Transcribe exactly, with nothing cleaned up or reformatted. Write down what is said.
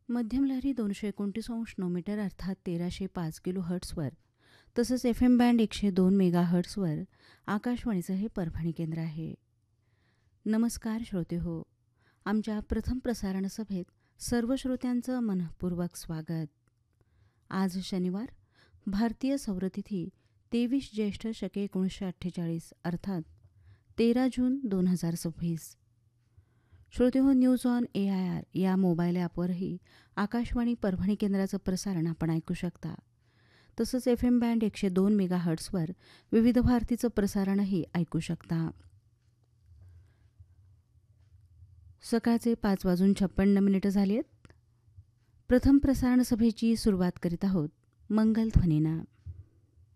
मध्यम लहरी दोनशे एकोणतीस अंश नोमीटर अर्थात तेराशे पाच किलो हर्ट्सवर तसंच एफ एम बँड एकशे दोन मेगा हर्ट्सवर आकाशवाणीचं हे परभणी केंद्र आहे. नमस्कार श्रोते हो, आमच्या प्रथम प्रसारण सभेत सर्व श्रोत्यांचं मनःपूर्वक स्वागत. आज शनिवार, भारतीय सौरतिथी तेवीस ज्येष्ठ शके एकोणीसशे अठ्ठेचाळीस अर्थात तेरा जून दोन हजार सव्वीस. श्रोते हो, news on A I R या मोबाईल ॲपवरही आकाशवाणी परभणी केंद्राचं प्रसारण आपण ऐकू शकता. तसंच एफ एम बँड एकशे दोन मेगा हर्ट्सवर विविध भारतीचं प्रसारणही ऐकू शकता. सकाळचे पाच वाजून छप्पन्न मिनिटं झाली आहेत. प्रथम प्रसारण सभेची सुरुवात करीत आहोत मंगलध्वनीनं.